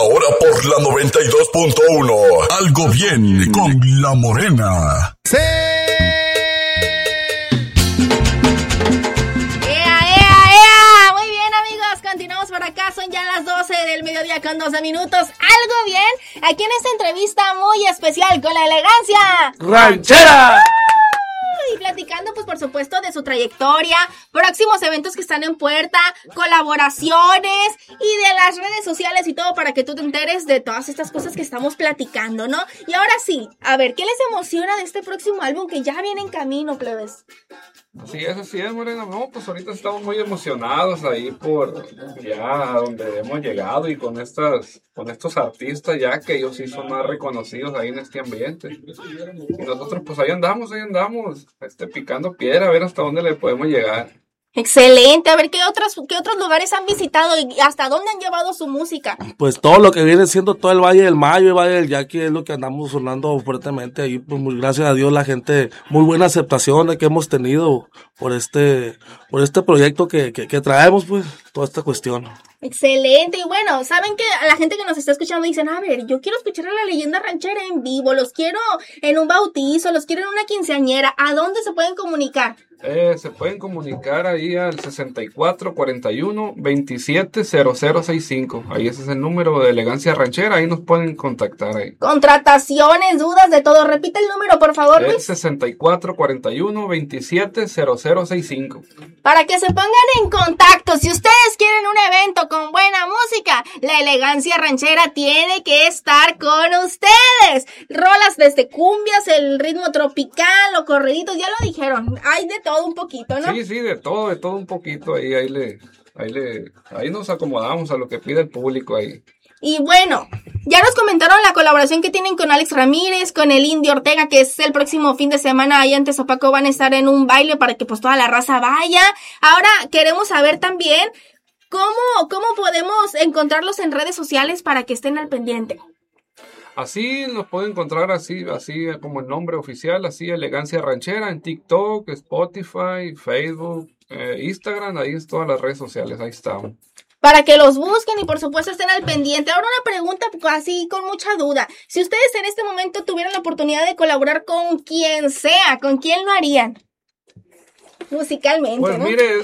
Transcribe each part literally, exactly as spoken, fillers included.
Ahora por la noventa y dos punto uno. Algo bien con La Morena. ¡Sí! Continuamos por acá, son ya las doce del mediodía con doce minutos. ¿Algo bien? Aquí en esta entrevista muy especial con la elegancia ranchera. Y platicando, pues por supuesto, de su trayectoria, próximos eventos que están en puerta, colaboraciones y de las redes sociales y todo para que tú te enteres de todas estas cosas que estamos platicando, ¿no? Y ahora sí, a ver, ¿qué les emociona de este próximo álbum que ya viene en camino, plebes? Así es, así es, Morena. No, pues ahorita estamos muy emocionados ahí por ya donde hemos llegado y con estas, con estos artistas ya que ellos sí son más reconocidos ahí en este ambiente. Y nosotros pues ahí andamos, ahí andamos, este, picando piedra a ver hasta dónde le podemos llegar. Excelente, a ver qué otros, qué otros lugares han visitado y hasta dónde han llevado su música. Pues todo lo que viene siendo todo el Valle del Mayo, el Valle del Yaqui es lo que andamos sonando fuertemente ahí, pues muy gracias a Dios la gente, muy buena aceptación que hemos tenido por este, por este proyecto que, que, que traemos pues, toda esta cuestión. Excelente, y bueno, saben que a la gente que nos está escuchando dicen, a ver, yo quiero escuchar a la leyenda ranchera en vivo, los quiero en un bautizo, los quiero en una quinceañera, ¿a dónde se pueden comunicar? Eh, se pueden comunicar ahí al sesenta y cuatro cuarenta y uno veintisiete cero cero sesenta y cinco. Ahí ese es el número de Elegancia Ranchera, ahí nos pueden contactar ahí. Contrataciones, dudas, de todo. Repite el número, por favor, Luis. Es sesenta y cuatro cuarenta y uno veintisiete cero cero sesenta y cinco. Para que se pongan en contacto, si ustedes quieren un evento con buena música, la Elegancia Ranchera tiene que estar con ustedes. Rolas desde cumbias, el ritmo tropical o corriditos, ya lo dijeron, hay de todo un poquito, ¿no? Sí, sí, de todo, de todo un poquito, ahí, ahí le, ahí le, ahí nos acomodamos a lo que pide el público ahí. Y bueno, ya nos comentaron la colaboración que tienen con Alex Ramírez, con el Indio Ortega, que es el próximo fin de semana ahí en Tezopaco, van a estar en un baile para que pues toda la raza vaya. Ahora queremos saber también cómo, cómo podemos encontrarlos en redes sociales para que estén al pendiente. Así nos pueden encontrar así, así como el nombre oficial, así Elegancia Ranchera en TikTok, Spotify, Facebook, eh, Instagram, ahí en todas las redes sociales, ahí estamos. Para que los busquen y por supuesto estén al pendiente. Ahora una pregunta así con mucha duda. Si ustedes en este momento tuvieran la oportunidad de colaborar con quien sea, ¿con quién lo harían? Musicalmente, pues, ¿no? Pues mire,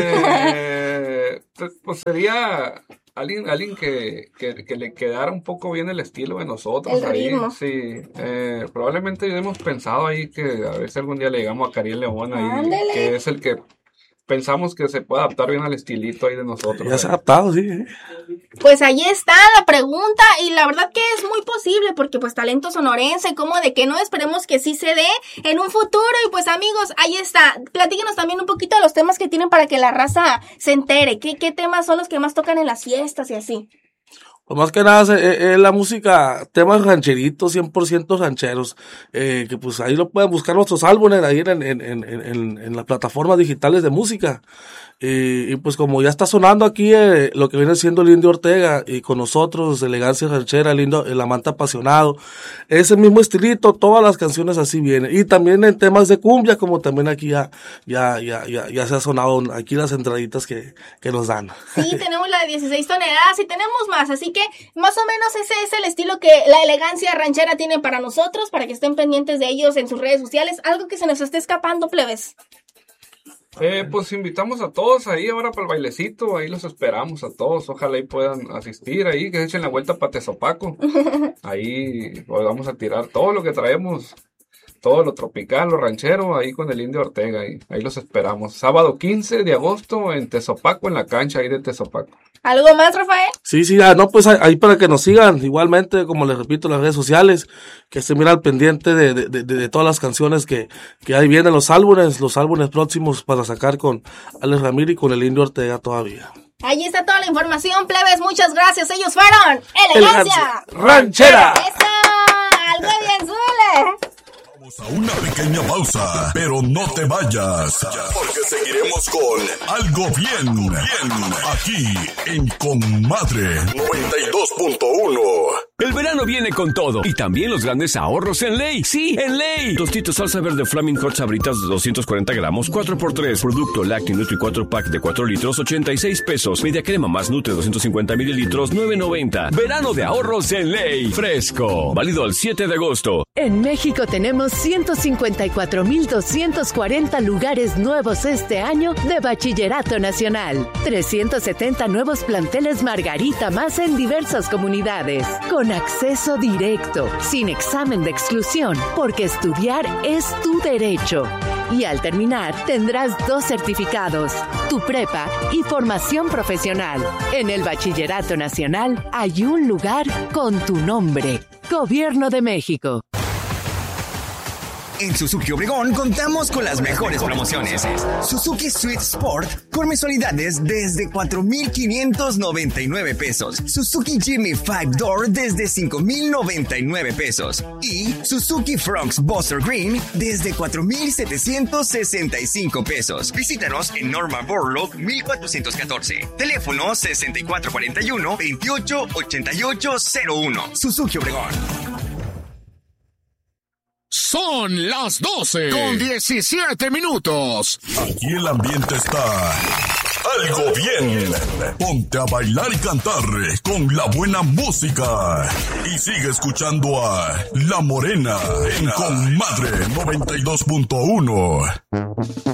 eh, pues sería... Alguien, alguien que, que, que le quedara un poco bien el estilo de nosotros el ahí, ritmo. sí, eh, probablemente hemos pensado ahí que a ver si algún día le llegamos a Cariel León ahí, Ándele. Que es el que pensamos que se puede adaptar bien al estilito ahí de nosotros. Ya se ha adaptado, sí. Pues ahí está la pregunta y la verdad que es muy posible porque pues talento sonorense, como de que no, esperemos que sí se dé en un futuro y pues amigos, ahí está, platíquenos también un poquito de los temas que tienen para que la raza se entere, qué, qué temas son los que más tocan en las fiestas y así. Pues más que nada es, es, es la música, temas rancheritos, cien por ciento rancheros, eh, que pues ahí lo pueden buscar nuestros álbumes ahí en, en, en, en, en las plataformas digitales de música. Y, y pues como ya está sonando aquí eh, lo que viene siendo el Indio Ortega y con nosotros Elegancia Ranchera, el, Indio, el amante apasionado, ese mismo estilito, todas las canciones así vienen. Y también en temas de cumbia, como también aquí ya ya ya ya, ya se ha sonado aquí las entraditas que, que nos dan. Sí, tenemos la de dieciséis toneladas y tenemos más, así que más o menos ese es el estilo que la Elegancia Ranchera tiene para nosotros, para que estén pendientes de ellos en sus redes sociales. Algo que se nos esté escapando, plebes. Eh, pues invitamos a todos ahí ahora para el bailecito, ahí los esperamos a todos, ojalá ahí puedan asistir ahí, que se echen la vuelta para Tezopaco, ahí pues, vamos a tirar todo lo que traemos, todo lo tropical, lo ranchero, ahí con el Indio Ortega, ahí, ahí los esperamos, sábado quince de agosto en Tezopaco, en la cancha ahí de Tezopaco. ¿Algo más, Rafael? Sí, sí, ah, no, pues ahí para que nos sigan, igualmente, como les repito, las redes sociales, que se mira al pendiente de, de, de, de todas las canciones que, que ahí vienen, los álbumes, los álbumes próximos para sacar con Alex Ramírez y con el Indio Ortega todavía. Ahí está toda la información, plebes, muchas gracias, ellos fueron Elegancia Ranchera. ¡Eso! ¡Algo bien, súbele! Vamos a una pequeña pausa, pero no te vayas, porque seguiremos con Algo Bien, bien, aquí en Comadre noventa y dos punto uno. El verano viene con todo y también los grandes ahorros en Ley. Sí, en Ley. Tostitos salsa verde Flaming Hot Sabritas de doscientos cuarenta gramos, cuatro por tres. Producto Lácteo Nutri cuatro pack de cuatro litros, ochenta y seis pesos. Media crema más Nutri doscientos cincuenta mililitros, nueve noventa. Verano de ahorros en Ley. Fresco. Válido el siete de agosto. En México tenemos ciento cincuenta y cuatro mil doscientos cuarenta lugares nuevos este año de Bachillerato Nacional. trescientos setenta nuevos planteles Margarita más en diversas comunidades. Con acceso directo, sin examen de exclusión, porque estudiar es tu derecho. Y al terminar, tendrás dos certificados, tu prepa y formación profesional. En el Bachillerato Nacional hay un lugar con tu nombre. Gobierno de México. En Suzuki Obregón contamos con las mejores promociones. Suzuki Swift Sport con mensualidades desde cuatro mil quinientos noventa y nueve pesos. Suzuki Jimny cinco Door desde cinco mil noventa y nueve pesos. Y Suzuki Fronx Buster Green desde cuatro mil setecientos sesenta y cinco pesos. Visítanos en Norma Borlaug mil cuatrocientos catorce. Teléfono sesenta y cuatro cuarenta y uno, veintiocho ochenta y ocho cero uno. Suzuki Obregón. Son las doce con diecisiete minutos. Aquí el ambiente está algo bien. Ponte a bailar y cantar con la buena música. Y sigue escuchando a La Morena en Comadre noventa y dos punto uno.